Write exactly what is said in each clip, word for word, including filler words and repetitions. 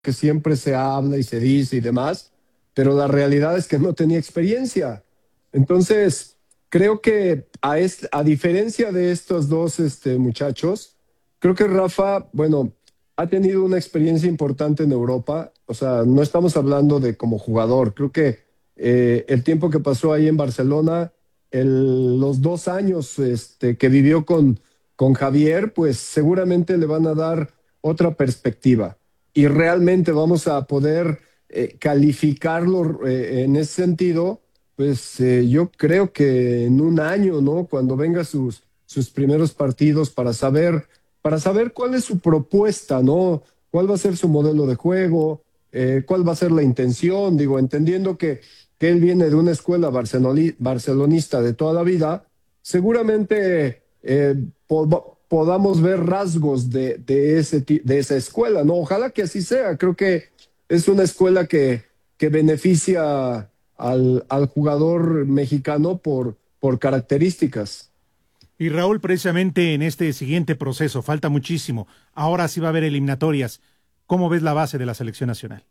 que siempre se habla y se dice y demás, pero la realidad es que no tenía experiencia. Entonces, creo que a, est- a diferencia de estos dos este, muchachos, creo que Rafa, bueno, ha tenido una experiencia importante en Europa. O sea, no estamos hablando de como jugador. Creo que eh, el tiempo que pasó ahí en Barcelona, el- los dos años este, que vivió con, con Javier, pues seguramente le van a dar otra perspectiva y realmente vamos a poder eh, calificarlo eh, en ese sentido, pues eh, yo creo que en un año, ¿no? Cuando venga sus, sus primeros partidos para saber, para saber cuál es su propuesta, ¿no? ¿Cuál va a ser su modelo de juego? Eh, ¿cuál va a ser la intención? Digo, entendiendo que, que él viene de una escuela barceloni- barcelonista de toda la vida, seguramente eh, po- podamos ver rasgos de, de, ese, ti- de esa escuela, ¿no? Ojalá que así sea. Creo que es una escuela que, que beneficia al, al jugador mexicano por, por características. Y Raúl, precisamente en este siguiente proceso, falta muchísimo. Ahora sí va a haber eliminatorias. ¿Cómo ves la base de la selección nacional?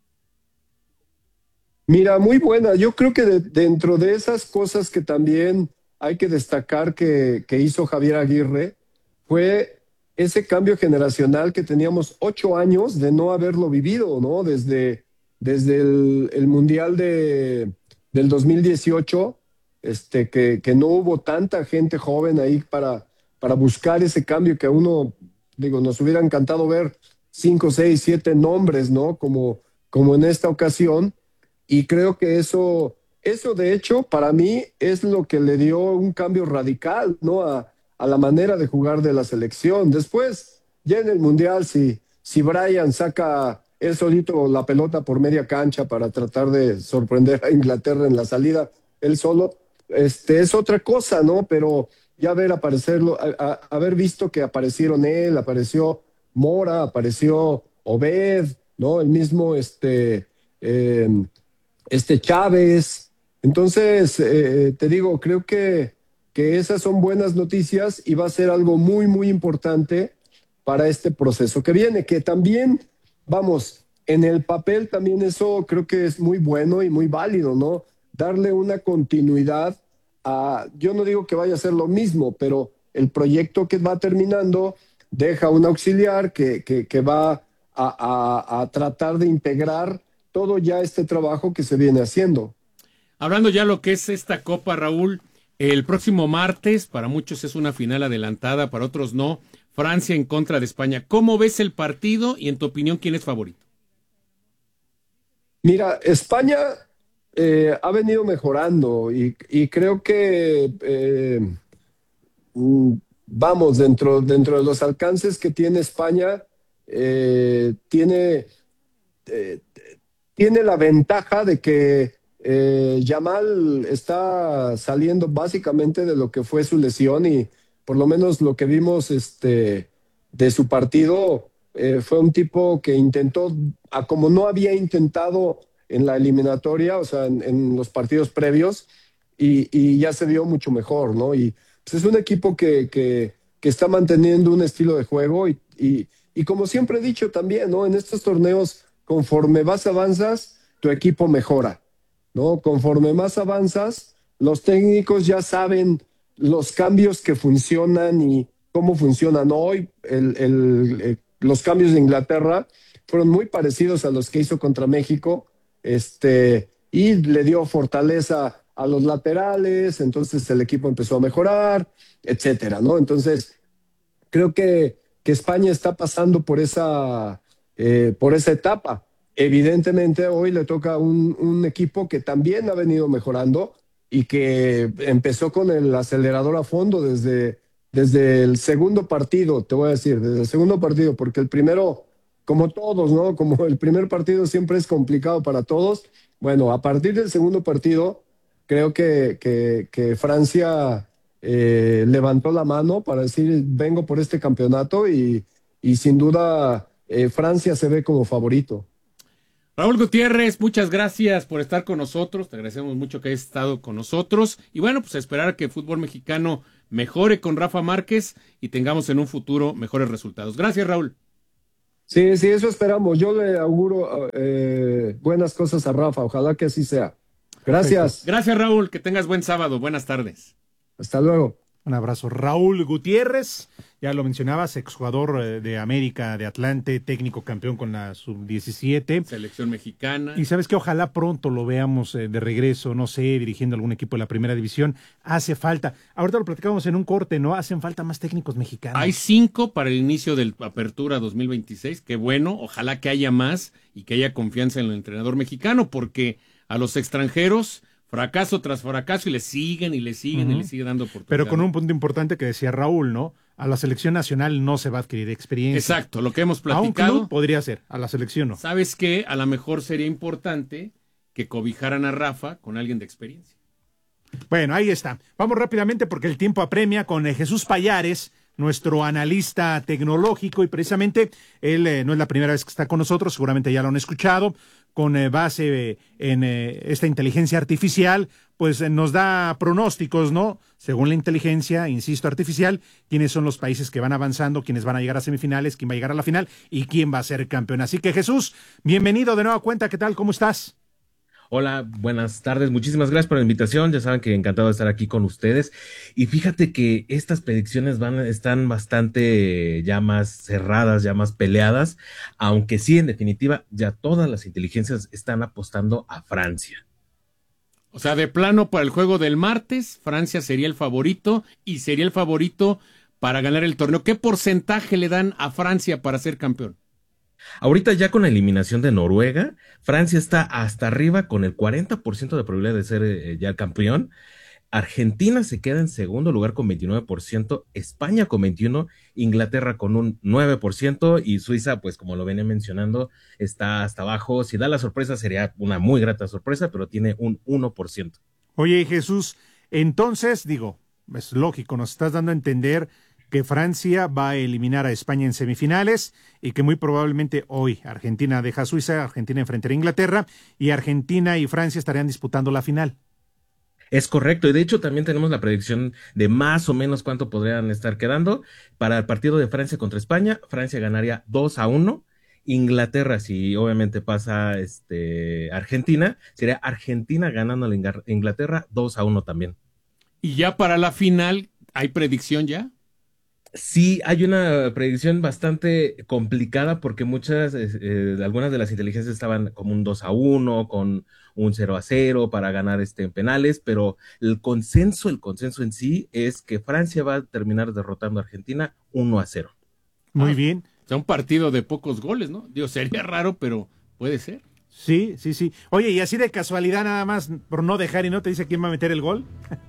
Mira, muy buena. Yo creo que de- dentro de esas cosas que también hay que destacar que, que hizo Javier Aguirre fue ese cambio generacional que teníamos ocho años de no haberlo vivido, ¿no? Desde, desde el, el Mundial de, del dos mil dieciocho, este, que, que no hubo tanta gente joven ahí para, para buscar ese cambio que a uno, digo, nos hubiera encantado ver cinco, seis, siete nombres, ¿no? Como, como en esta ocasión. Y creo que eso, eso de hecho, para mí es lo que le dio un cambio radical, ¿no? A, a la manera de jugar de la selección. Después, ya en el Mundial, si, si Brian saca él solito la pelota por media cancha para tratar de sorprender a Inglaterra en la salida, él solo, este, es otra cosa, ¿no? Pero ya ver aparecerlo, a- a- haber visto que aparecieron él, apareció Mora, apareció Obed, ¿no? El mismo, este, eh, este Chávez. Entonces, eh, te digo, creo que, que esas son buenas noticias y va a ser algo muy, muy importante para este proceso que viene, que también, vamos, en el papel también eso creo que es muy bueno y muy válido, ¿no? Darle una continuidad a, yo no digo que vaya a ser lo mismo, pero el proyecto que va terminando deja un auxiliar que, que, que va a, a, a tratar de integrar todo ya este trabajo que se viene haciendo. Hablando ya lo que es esta Copa, Raúl, el próximo martes, para muchos es una final adelantada, para otros no, Francia en contra de España. ¿Cómo ves el partido y en tu opinión quién es favorito? Mira, España eh, ha venido mejorando y, y creo que, eh, mm, vamos, dentro, dentro de los alcances que tiene España, eh, tiene, eh, tiene la ventaja de que eh, Yamal está saliendo básicamente de lo que fue su lesión y por lo menos lo que vimos este, de su partido eh, fue un tipo que intentó, a como no había intentado en la eliminatoria, o sea, en, en los partidos previos, y, y, ya se vio mucho mejor, ¿no? Y pues, es un equipo que, que, que, está manteniendo un estilo de juego y, y, y como siempre he dicho también, ¿no? En estos torneos, conforme vas avanzas, tu equipo mejora, ¿no? Conforme más avanzas, los técnicos ya saben los cambios que funcionan y cómo funcionan hoy. El, el, el, los cambios de Inglaterra fueron muy parecidos a los que hizo contra México, este, y le dio fortaleza a los laterales, entonces el equipo empezó a mejorar, etcétera, ¿no? Entonces, creo que, que España está pasando por esa, eh, por esa etapa. Evidentemente, hoy le toca un, un equipo que también ha venido mejorando y que empezó con el acelerador a fondo desde, desde el segundo partido, te voy a decir, desde el segundo partido, porque el primero, como todos, ¿no? Como el primer partido siempre es complicado para todos. Bueno, a partir del segundo partido, creo que, que, que Francia eh, levantó la mano para decir, vengo por este campeonato y, y sin duda eh, Francia se ve como favorito. Raúl Gutiérrez, muchas gracias por estar con nosotros, te agradecemos mucho que hayas estado con nosotros y bueno, pues a esperar que el fútbol mexicano mejore con Rafa Márquez y tengamos en un futuro mejores resultados. Gracias, Raúl. Sí, sí, eso esperamos. Yo le auguro eh, buenas cosas a Rafa. Ojalá que así sea. Gracias. Gracias, Raúl. Que tengas buen sábado. Buenas tardes. Hasta luego. Un abrazo. Raúl Gutiérrez, ya lo mencionabas, exjugador de América, de Atlante, técnico campeón con la sub diecisiete. Selección mexicana. Y sabes que ojalá pronto lo veamos eh, de regreso, no sé, dirigiendo algún equipo de la primera división. Hace falta, ahorita lo platicamos en un corte, ¿no? Hacen falta más técnicos mexicanos. Hay cinco para el inicio de la Apertura dos mil veintiséis. Qué bueno, ojalá que haya más y que haya confianza en el entrenador mexicano, porque a los extranjeros fracaso tras fracaso y le siguen y le siguen uh-huh. y le siguen dando oportunidad. Pero con un punto importante que decía Raúl, ¿no? A la selección nacional no se va a adquirir experiencia. Exacto, lo que hemos platicado. A un club podría ser, a la selección no. ¿Sabes qué? A lo mejor sería importante que cobijaran a Rafa con alguien de experiencia. Bueno, ahí está. Vamos rápidamente porque el tiempo apremia con eh, Jesús Payares, nuestro analista tecnológico, y precisamente él eh, no es la primera vez que está con nosotros, seguramente ya lo han escuchado, con eh, base eh, en eh, esta inteligencia artificial, pues eh, nos da pronósticos, ¿no? Según la inteligencia, insisto, artificial, quiénes son los países que van avanzando, quiénes van a llegar a semifinales, quién va a llegar a la final y quién va a ser campeón. Así que Jesús, bienvenido de nueva cuenta, ¿qué tal? ¿Cómo estás? Hola, buenas tardes. Muchísimas gracias por la invitación. Ya saben que encantado de estar aquí con ustedes. Y fíjate que estas predicciones van, están bastante ya más cerradas, ya más peleadas, aunque sí, en definitiva, ya todas las inteligencias están apostando a Francia. O sea, de plano para el juego del martes, Francia sería el favorito y sería el favorito para ganar el torneo. ¿Qué porcentaje le dan a Francia para ser campeón? Ahorita ya con la eliminación de Noruega, Francia está hasta arriba con el cuarenta por ciento de probabilidad de ser eh, ya el campeón. Argentina se queda en segundo lugar con veintinueve por ciento, España con veintiuno por ciento, Inglaterra con un nueve por ciento y Suiza, pues como lo venía mencionando, está hasta abajo. Si da la sorpresa sería una muy grata sorpresa, pero tiene un uno por ciento. Oye, Jesús, entonces, digo, es lógico, nos estás dando a entender que Francia va a eliminar a España en semifinales y que muy probablemente hoy Argentina deja a Suiza, Argentina enfrentará a Inglaterra y Argentina y Francia estarían disputando la final. Es correcto, y de hecho también tenemos la predicción de más o menos cuánto podrían estar quedando. Para el partido de Francia contra España, Francia ganaría dos a uno. Inglaterra, si obviamente pasa este Argentina, sería Argentina ganando a Inglaterra dos a uno también. Y ya para la final, ¿hay predicción ya? Sí, hay una predicción bastante complicada porque muchas, eh, algunas de las inteligencias estaban como un dos a uno, con un cero a cero para ganar este en penales, pero el consenso, el consenso en sí es que Francia va a terminar derrotando a Argentina uno a cero. Muy ah, bien. O sea, un partido de pocos goles, ¿no? Digo, sería raro, pero puede ser. Sí, sí, sí. Oye, y así de casualidad nada más, por no dejar y no te dice quién va a meter el gol.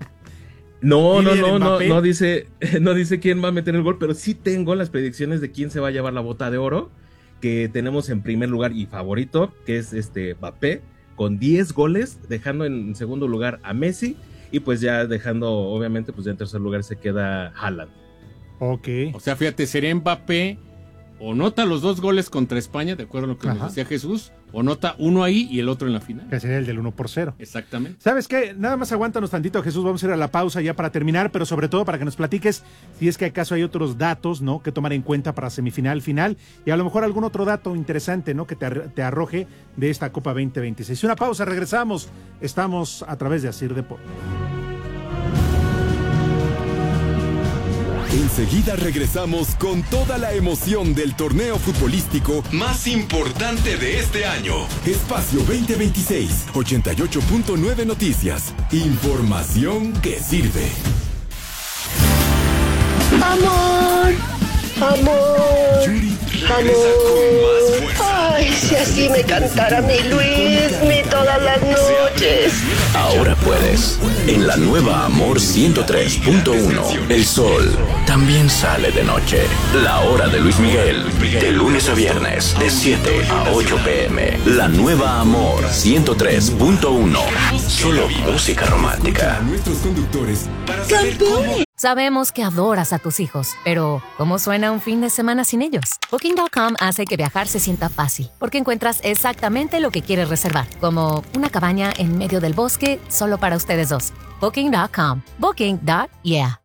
No, no, no, no, no dice, no dice quién va a meter el gol, pero sí tengo las predicciones de quién se va a llevar la bota de oro, que tenemos en primer lugar y favorito, que es este Mbappé, con diez goles, dejando en segundo lugar a Messi, y pues ya dejando, obviamente, pues ya en tercer lugar se queda Haaland. Ok. O sea, fíjate, sería Mbappé, o nota los dos goles contra España, de acuerdo a lo que Ajá. nos decía Jesús, o nota uno ahí y el otro en la final. Que sería el del uno por cero. Exactamente. ¿Sabes qué? Nada más aguántanos tantito, Jesús, vamos a ir a la pausa ya para terminar, pero sobre todo para que nos platiques si es que acaso hay otros datos, ¿no?, que tomar en cuenta para semifinal, final, y a lo mejor algún otro dato interesante, ¿no?, que te, te arroje de esta Copa veinte veintiséis. Una pausa, regresamos. Estamos a través de Asir Deportes. Enseguida regresamos con toda la emoción del torneo futbolístico más importante de este año. Espacio veinte veintiséis, ochenta y ocho punto nueve Noticias. Información que sirve. Amor, amor, Yuri amor. Ay, si así me cantara mi Luis, mi todas las noches. Ahora puedes. En la nueva Amor ciento tres punto uno, el sol también sale de noche. La hora de Luis Miguel, de lunes a viernes, de siete a ocho pm. La nueva Amor ciento tres punto uno. Solo música romántica. Nuestros conductores. ¡Campeones! Sabemos que adoras a tus hijos, pero ¿cómo suena un fin de semana sin ellos? Booking punto com hace que viajar se sienta fácil, porque encuentras exactamente lo que quieres reservar, como una cabaña en medio del bosque solo para ustedes dos. Booking punto com. Booking. Yeah.